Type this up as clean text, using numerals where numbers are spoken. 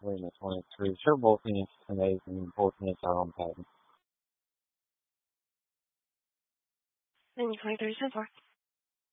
we're in the 23. Sure, both units amazing, and both units are on patent. And 23 so far.